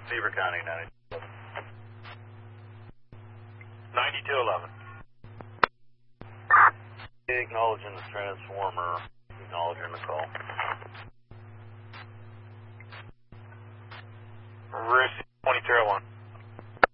Beaver County, 9211. Acknowledging the transformer, acknowledging the call. Receive 2301.